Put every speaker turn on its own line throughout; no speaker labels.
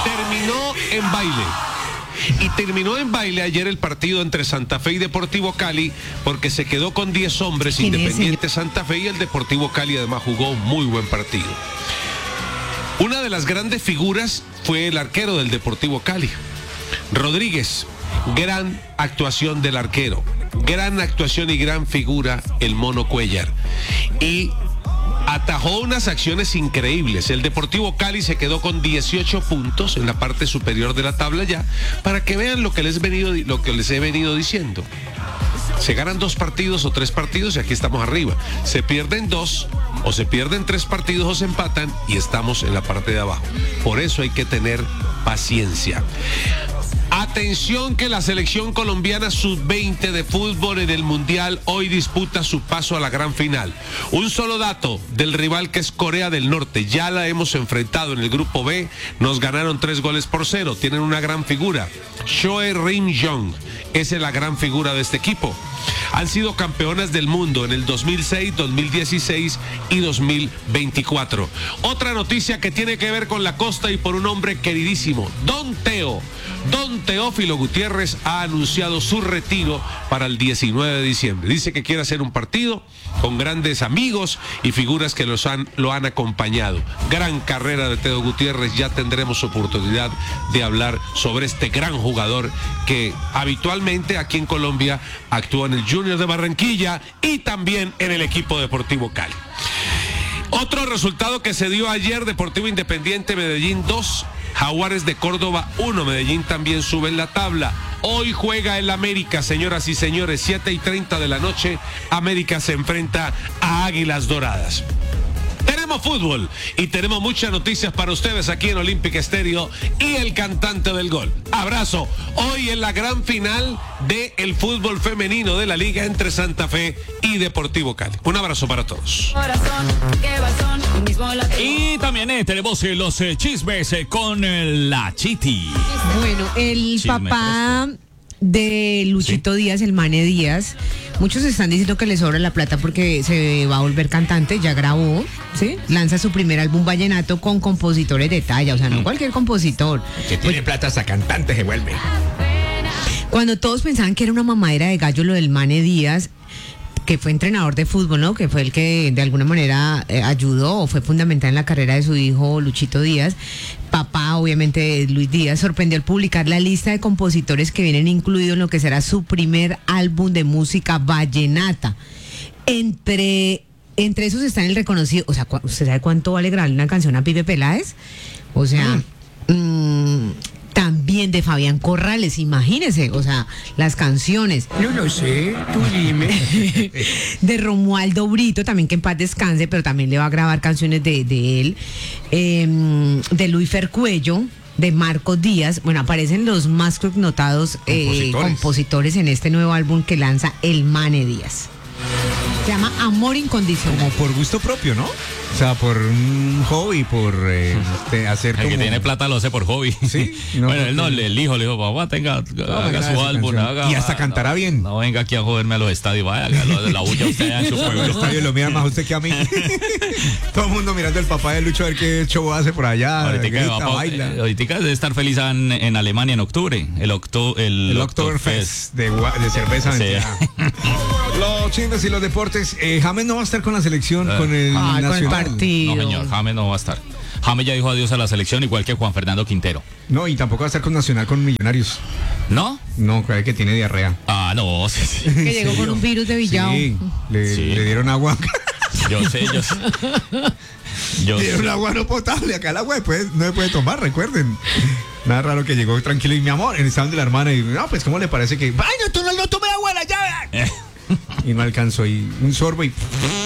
terminó en baile. Y terminó en baile ayer el partido entre Santa Fe y Deportivo Cali, porque se quedó con 10 hombres Independiente Santa Fe, y el Deportivo Cali además jugó un muy buen partido. Una de las grandes figuras fue el arquero del Deportivo Cali, Rodríguez. Gran actuación del arquero, gran actuación y gran figura el Mono Cuéllar. Y atajó unas acciones increíbles. El Deportivo Cali se quedó con 18 puntos en la parte superior de la tabla ya, para que vean lo que les he venido diciendo. Se ganan 2 partidos o 3 partidos y aquí estamos arriba. Se pierden 2 o se pierden 3 partidos o se empatan y estamos en la parte de abajo. Por eso hay que tener paciencia. Atención que la selección colombiana sub-20 de fútbol en el Mundial hoy disputa su paso a la gran final. Un solo dato del rival, que es Corea del Norte. Ya la hemos enfrentado en el grupo B, nos ganaron 3-0. Tienen una gran figura. Choe Rim-jong es la gran figura de este equipo. Han sido campeonas del mundo en el 2006, 2016 y 2024. Otra noticia que tiene que ver con la costa y por un hombre queridísimo, Don Teófilo Gutiérrez ha anunciado su retiro para el 19 de diciembre. Dice que quiere hacer un partido con grandes amigos y figuras que lo han acompañado. Gran carrera de Teo Gutiérrez. Ya tendremos oportunidad de hablar sobre este gran jugador que habitualmente aquí en Colombia actúa en el Junior de Barranquilla y también en el equipo Deportivo Cali. Otro resultado que se dio ayer: Deportivo Independiente Medellín 2, Jaguares de Córdoba 1. Medellín también sube en la tabla. Hoy juega el América, señoras y señores, 7:30 de la noche. América se enfrenta a Águilas Doradas. Tenemos fútbol y tenemos muchas noticias para ustedes aquí en Olímpica Estéreo y el cantante del gol. Abrazo. Hoy en la gran final del fútbol femenino de la liga entre Santa Fe y Deportivo Cali. Un abrazo para todos.
Y también tenemos los chismes con la Chiti.
Bueno, el papá de Luchito Díaz, el Mane Díaz, muchos están diciendo que le sobra la plata porque se va a volver cantante, ya grabó, ¿sí? Lanza su primer álbum vallenato con compositores de talla, o sea, no cualquier compositor.
Que tiene plata hasta cantante se vuelve.
Cuando todos pensaban que era una mamadera de gallo lo del Mane Díaz, que fue entrenador de fútbol, ¿no? Que fue el que de alguna manera ayudó o fue fundamental en la carrera de su hijo Luchito Díaz. Papá, obviamente, Luis Díaz, sorprendió al publicar la lista de compositores que vienen incluidos en lo que será su primer álbum de música vallenata. Entre esos están el reconocido, o sea, ¿usted sabe cuánto vale grabar una canción a Pipe Peláez? O sea, también de Fabián Corrales, imagínese, o sea, las canciones.
No lo sé, tú dime.
De Romualdo Brito, también que en paz descanse, pero también le va a grabar canciones de él. De Luis Fercuello, de Marcos Díaz. Bueno, aparecen los más connotados compositores en este nuevo álbum que lanza el Mane Díaz. Se llama Amor Incondicional.
Como por gusto propio, ¿no? O sea, por un hobby, por hacer como...
El que tiene plata lo hace por hobby.
Sí. No,
bueno, el hijo le dijo, papá, haga su álbum, haga...
Y hasta cantará bien.
No venga aquí a joderme a los estadios, vaya, la bulla usted en su pueblo.
Los estadios lo mira más usted que a mí. Todo el mundo mirando al papá de Lucho a ver qué show hace por allá.
Ahorita debe estar feliz en Alemania en octubre. El
Oktoberfest de cerveza.
Sí.
Los chismes y los deportes. James no va a estar con la selección, con el Nacional.
Con el partido.
No, señor, James no va a estar. James ya dijo adiós a la selección, igual que Juan Fernando Quintero.
No, y tampoco va a estar con Nacional, con Millonarios.
¿No?
No, creo que tiene diarrea.
Ah, no, sí.
Que llegó con un virus de Villao.
Sí, le dieron agua.
Yo sé.
Le dieron agua no potable. Acá el agua no se puede tomar, recuerden. Nada raro que llegó tranquilo y mi amor, en el stand de la hermana. Y no, pues, ¿cómo le parece que... ¡Ay, no tome agua de la llave! Y no alcanzó, y un sorbo y...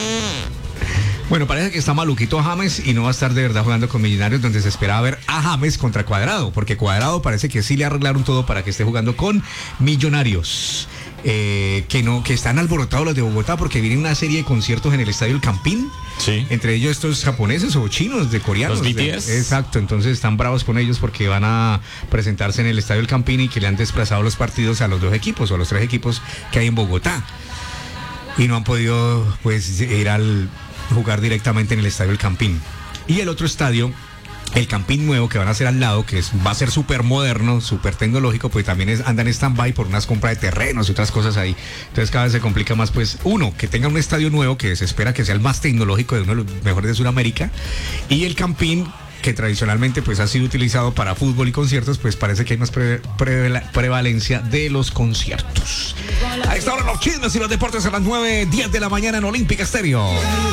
Bueno, parece que está maluquito James y no va a estar de verdad jugando con Millonarios, donde se esperaba ver a James contra Cuadrado, porque Cuadrado parece que sí le arreglaron todo para que esté jugando con Millonarios. Que están alborotados los de Bogotá porque viene una serie de conciertos en el Estadio El Campín.
Sí.
Entre ellos estos japoneses o chinos, de coreanos.
Los BTS.
Exacto, entonces están bravos con ellos porque van a presentarse en el Estadio El Campín y que le han desplazado los partidos a los 2 equipos o a los 3 equipos que hay en Bogotá. Y no han podido pues ir al jugar directamente en el Estadio El Campín. Y el otro estadio el campín nuevo que van a hacer al lado, que va a ser súper moderno, súper tecnológico, pues también anda en stand-by por unas compras de terrenos y otras cosas ahí. Entonces cada vez se complica más, pues, uno, que tenga un estadio nuevo, que se espera que sea el más tecnológico de uno de los mejores de Sudamérica, y el campín, que tradicionalmente pues ha sido utilizado para fútbol y conciertos, pues parece que hay más prevalencia de los conciertos. A esta hora los chismes y los deportes a las 9:10 de la mañana en Olímpica Estéreo.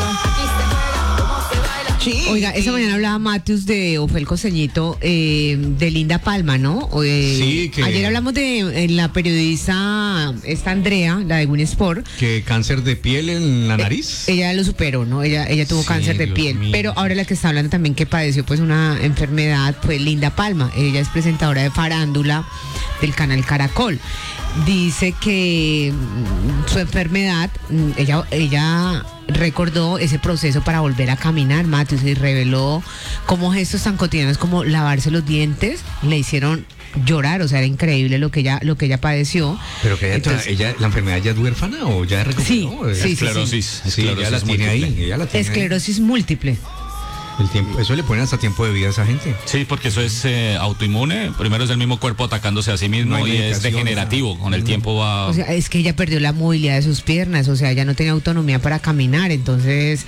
Sí. Oiga, esa mañana hablaba Matius o fue el costeñito de Linda Palma, ¿no?
Sí, que
ayer hablamos de la periodista esta Andrea, la de Win Sport.
Que cáncer de piel en la nariz.
Ella lo superó, ¿no? Ella tuvo cáncer de piel.
Mío.
Pero ahora la que está hablando también que padeció pues una enfermedad fue Linda Palma. Ella es presentadora de farándula del canal Caracol. Dice que su enfermedad, ella recordó ese proceso para volver a caminar, Matius, y reveló cómo gestos tan cotidianos como lavarse los dientes le hicieron llorar. O sea, era increíble lo que ella padeció.
Pero que la enfermedad ya es huérfana o ya recuperó.
Sí, esclerosis.
Sí, ya la tiene ahí.
Esclerosis múltiple.
El tiempo, eso le ponen hasta tiempo de vida a esa gente.
Sí, porque eso es autoinmune. Primero es el mismo cuerpo atacándose a sí mismo, no, y es degenerativo. Con el tiempo va...
O sea, es que ella perdió la movilidad de sus piernas. O sea, ella no tenía autonomía para caminar. Entonces,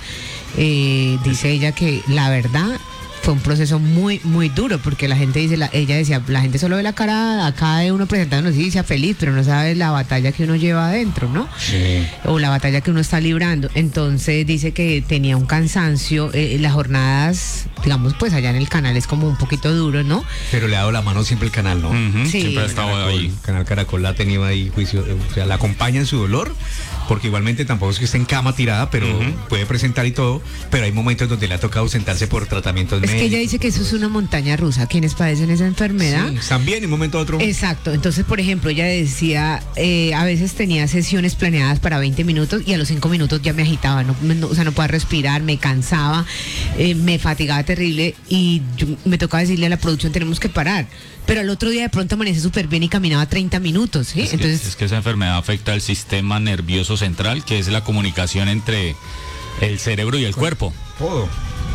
dice ella que la verdad fue un proceso muy, muy duro, porque la gente dice, ella decía, la gente solo ve la cara acá de uno presentando noticia feliz, pero no sabe la batalla que uno lleva adentro, ¿no?
Sí.
O la batalla que uno está librando. Entonces dice que tenía un cansancio, las jornadas, digamos, pues allá en el canal es como un poquito duro, ¿no?
Pero le ha dado la mano siempre el canal, ¿no?
Sí.
Siempre ha estado ahí.
El canal Caracol la ha tenido ahí juicio, o sea, la acompaña en su dolor, porque igualmente tampoco es que esté en cama tirada, pero puede presentar y todo, pero hay momentos donde le ha tocado sentarse por tratamientos médicos.
Es que ella dice que eso es una montaña rusa, quienes padecen esa enfermedad.
Sí, también en un momento a otro.
Exacto, entonces por ejemplo ella decía, a veces tenía sesiones planeadas para 20 minutos y a los 5 minutos ya me agitaba, o sea, no podía respirar, me cansaba, me fatigaba terrible y me tocaba decirle a la producción, tenemos que parar. Pero al otro día de pronto amanece súper bien y caminaba 30 minutos, ¿sí?
Es que esa enfermedad afecta al sistema nervioso central, que es la comunicación entre el cerebro y el cuerpo.
Todo.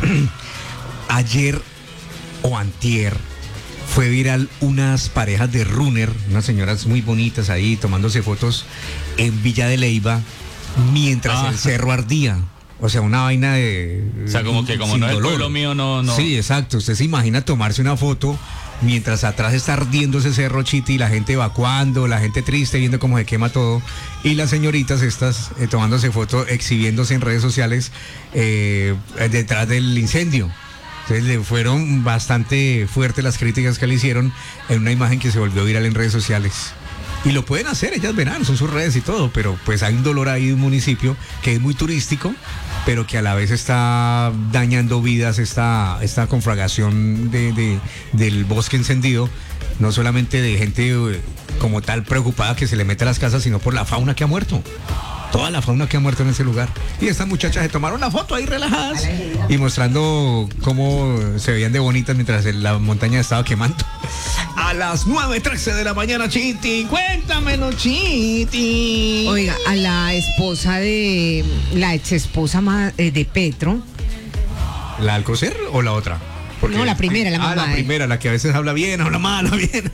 Ayer o antier fue viral unas parejas de runner, unas señoras muy bonitas ahí tomándose fotos en Villa de Leyva mientras el cerro ardía. O sea, una vaina de...
O sea, como que como no es el pueblo mío, no...
Sí, exacto. Usted se imagina tomarse una foto mientras atrás está ardiendo ese cerro, Chiti, la gente evacuando, la gente triste, viendo cómo se quema todo, y las señoritas estas tomándose fotos, exhibiéndose en redes sociales detrás del incendio. Entonces le fueron bastante fuertes las críticas que le hicieron en una imagen que se volvió viral en redes sociales. Y lo pueden hacer, ellas verán, son sus redes y todo, pero pues hay un dolor ahí de un municipio que es muy turístico, pero que a la vez está dañando vidas, esta conflagración del bosque encendido, no solamente de gente como tal preocupada que se le mete a las casas, sino por la fauna que ha muerto. Toda la fauna que ha muerto en ese lugar. Y estas muchachas se tomaron la foto ahí relajadas y mostrando cómo se veían de bonitas mientras la montaña estaba quemando. A las 9:13 de la mañana, Chiti. Cuéntamelo, Chiti.
Oiga, a la esposa la ex esposa de Petro.
¿La Alcocer o la otra? Porque,
no, la primera, la mamá.
La primera, la que a veces habla bien, habla mal,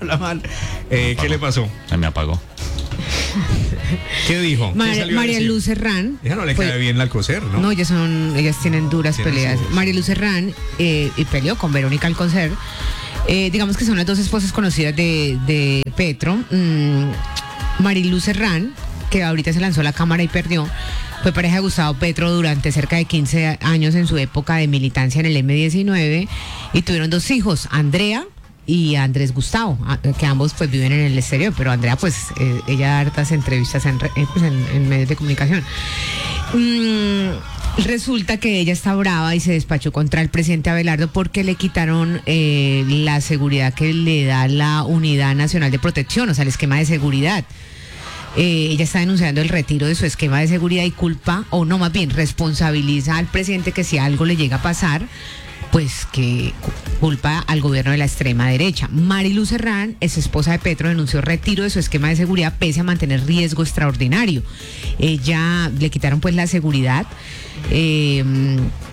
¿qué le pasó?
Se me apagó.
¿Qué dijo?
María Luz Serrán.
Ella no le cae bien la Alcocer, ¿no?
No, ellas tienen duras peleas. María Luz Serrán y peleó con Verónica Alcocer. Digamos que son las dos esposas conocidas de Petro. María Luz Serrán, que ahorita se lanzó a la cámara y perdió, fue pareja de Gustavo Petro durante cerca de 15 años en su época de militancia en el M19 y tuvieron 2 hijos, Andrea y Andrés Gustavo, que ambos pues viven en el exterior, pero Andrea pues ella da hartas entrevistas en medios de comunicación. Resulta que ella está brava y se despachó contra el presidente Abelardo porque le quitaron la seguridad que le da la Unidad Nacional de Protección, o sea, el esquema de seguridad. Ella está denunciando el retiro de su esquema de seguridad y culpa, o no, más bien responsabiliza al presidente que si algo le llega a pasar, pues que culpa al gobierno de la extrema derecha. Marilu Serrán, ex esposa de Petro, denunció retiro de su esquema de seguridad pese a mantener riesgo extraordinario. Ella le quitaron pues la seguridad.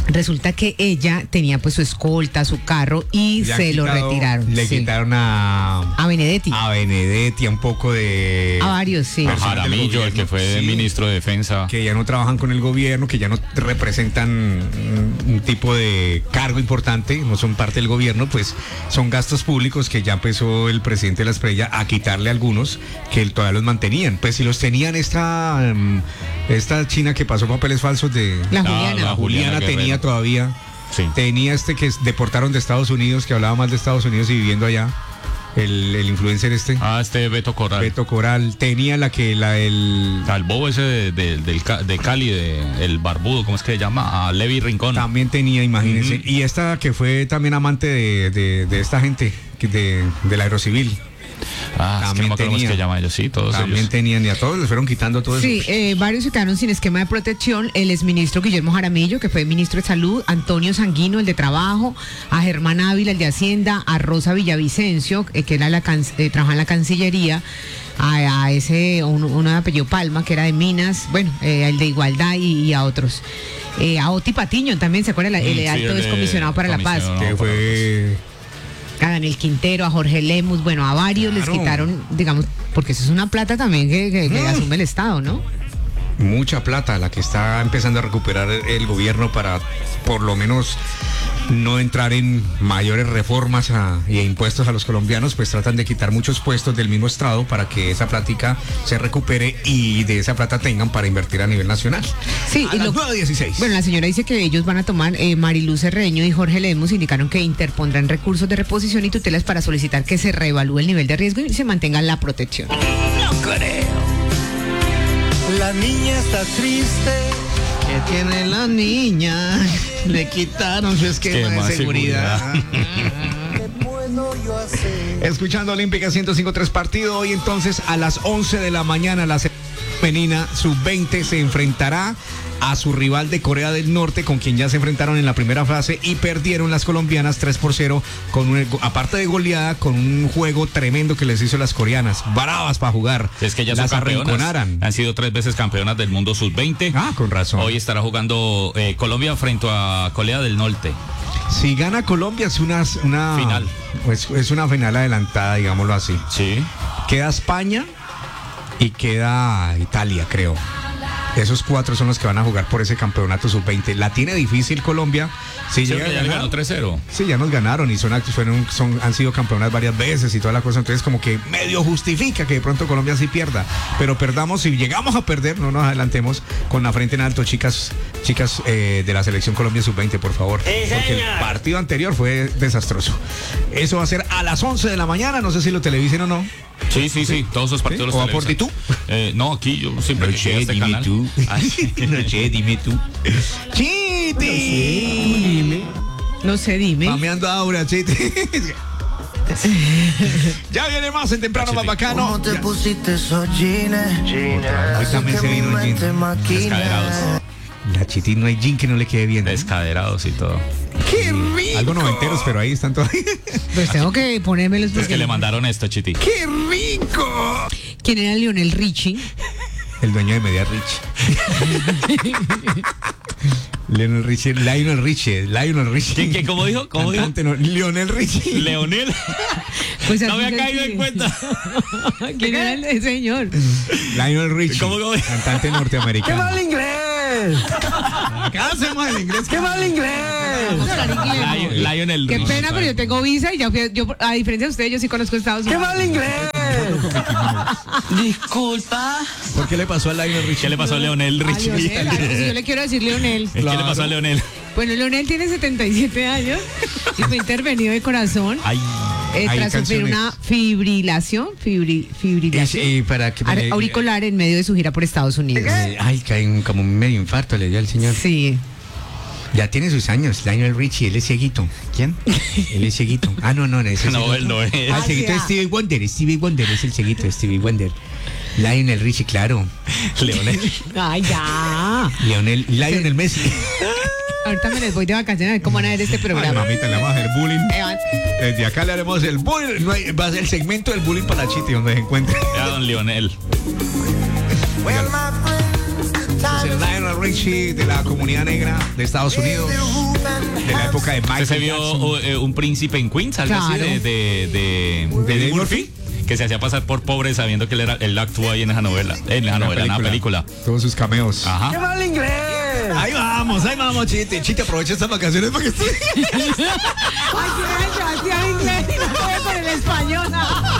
Resulta que ella tenía pues su escolta, su carro y
Le han
se lo
quitado-
retiraron.
Le
sí.
quitaron a
Benedetti.
Benedetti, un poco de...
A varios, sí.
A
Personal del
Jaramillo, el
gobierno,
que fue
sí.
ministro de Defensa.
Que ya no trabajan con el gobierno, que ya no representan un tipo de cargo importante, no son parte del gobierno, pues son gastos públicos que ya empezó el presidente de la Espriella a quitarle algunos que él todavía los mantenían. Pues si los tenían esta china que pasó papeles falsos de...
La
Ah,
Juliana.
la
Juliana
Guerrero.
tenía todavía...
Sí.
Tenía que deportaron de Estados Unidos, que hablaba más de Estados Unidos y viviendo allá. El influencer
Este Beto Corral.
Beto Coral. Tenía el
Al bobo ese de Cali, el barbudo, ¿cómo es que se llama? A Levi Rincón.
también tenía, imagínense. Y esta que fue también amante de esta gente, del Aerocivil.
Es que no
también
me acuerdo cómo es
tenía.
que llama ellos, sí, todos
También
ellos.
tenían, y a todos les fueron quitando todo
Sí,
eso.
varios se quedaron sin esquema de protección. El exministro Guillermo Jaramillo, que fue ministro de Salud, Antonio Sanguino, el de Trabajo, a Germán Ávila, el de Hacienda, a Rosa Villavicencio, que era trabajaba en la Cancillería, a ese, uno de apellido Palma, que era de Minas, bueno, el de Igualdad y a otros. A Oti Patiño también, ¿se acuerda? El
Sí,
alto
el de
descomisionado para la paz.
comisionado.
Que
no,
fue...
A Daniel Quintero, a Jorge Lemus, bueno, a varios les
Claro.
quitaron, digamos, porque eso es una plata también que asume el Estado, ¿no?
mucha plata la que está empezando a recuperar el gobierno para por lo menos no entrar en mayores reformas y impuestos a los colombianos, pues tratan de quitar muchos puestos del mismo estado para que esa plática se recupere y de esa plata tengan para invertir a nivel nacional.
Sí,
a las 9:16.
Bueno, la señora dice que ellos van a tomar, Mariluz Cerreño y Jorge Lemus indicaron que interpondrán recursos de reposición y tutelas para solicitar que se reevalúe el nivel de riesgo y se mantenga la protección.
No creo. La niña está triste.
¿Qué tiene la niña? Le quitaron su esquema de seguridad.
¿Qué puedo yo hacer?
Escuchando Olímpica 105.3 partido. Hoy entonces a las 11 de la mañana la femenina sub-20 se enfrentará a su rival de Corea del Norte, con quien ya se enfrentaron en la primera fase y perdieron las colombianas 3-0 con aparte de goleada, con un juego tremendo que les hizo las coreanas, bravas para jugar.
Es que ya son
las
campeonas.
arrinconaran.
Han sido 3 veces campeonas del mundo sub-20.
Ah, con razón.
Hoy estará jugando Colombia frente a Corea del Norte.
Si gana Colombia es una
Final.
Pues es una final adelantada, digámoslo así.
Sí.
Queda España y queda Italia, creo. Esos 4 son los que van a jugar por ese campeonato sub-20. La tiene difícil Colombia. Si
Sí,
llega a
ya le
ganar,
ganó 3-0.
sí, ya nos ganaron y han sido campeonas varias veces y toda la cosa. Entonces como que medio justifica que de pronto Colombia sí pierda. Pero perdamos, si llegamos a perder, no nos adelantemos con la frente en alto, chicas de la selección Colombia sub-20, por favor. Porque el partido anterior fue desastroso. Eso va a ser a las 11 de la mañana. No sé si lo televisen o no.
Sí, todos los partidos
¿O
los
a por
televisan.
tú?
No, aquí yo siempre que llegue a este canal. Ay,
Dime tú. Chiti.
No sé, dime.
Pameando a Aura, Chiti. Ya viene más en temprano, más bacano.
¿Cómo te pusiste esos jeans?
Hoy también se vino el jean.
Descaderados.
La Chiti no hay jean que no le quede bien.
Descaderados y todo.
¡Qué rico! Algo noventeros, pero ahí están todavía.
Pues tengo que ponérmelos
Es
porque...
que le mandaron esto, Chiti.
¡Qué rico!
¿Quién era Lionel Richie?
El dueño de Media Rich. Lionel Richie.
¿Qué, cómo dijo? ¿Cómo dijo?
Cantante, no, Lionel Richie.
Leonel.
Pues
No
así
había
se
caído en
escribe.
cuenta.
¿Quién era el señor?
Lionel Richie.
¿Cómo?
Cantante
¡Qué
norteamericano.
mal inglés!
Acá hacemos el inglés.
¡Qué mal inglés!
Vamos a hablar inglés.
Lionel
Qué
Richie.
pena, pero yo tengo visa y ya yo, a diferencia de ustedes, yo sí conozco Estados
¡Qué
Unidos.
mal inglés! Disculpa.
¿Por qué le pasó a Lionel Richie?
¿Qué le pasó a Leonel
A
Richie?
Lionel, claro, si yo le quiero decir Lionel.
¿Qué le pasó a Leonel?
Bueno, Leonel tiene 77 años y fue intervenido de corazón
Ay,
hay
tras sufrir
canciones.
una fibrilación
para que
auricular en medio de su gira por Estados Unidos.
Ay, cae como un medio infarto le dio al señor.
Sí.
Ya tiene sus años, Lionel Richie, él es cieguito. ¿Quién? Él es cieguito. Ah, no, ese es
no,
el
él no es.
Ah, el cieguito es Stevie Wonder es el cieguito de Stevie Wonder. Lionel Richie, claro.
Leonel.
Ay, ya.
Lionel Messi.
Ahorita me les voy de vacaciones a ver cómo van a ver este
Ay,
programa.
mamita, le vamos a hacer bullying.
Van.
Desde acá le haremos el bullying. Va a ser el segmento del bullying para la Chiti, donde se encuentre.
Era don Leonel.
Well, my friend,
Es el Lionel Richie de la comunidad negra de Estados Unidos, de la época de Michael
¿Se vio
Jackson.
un príncipe en Queens, algo así,
Claro.
de
Eddie
Murphy? Que se hacía pasar por pobre sabiendo que él actuó ahí en esa novela, en la película.
Todos sus cameos.
Ajá.
¡Qué mal inglés!
Ahí vamos, Chite. Chite, aprovecha estas vacaciones para que estudie.
Ay, Sebastián inglés y no puede por el español.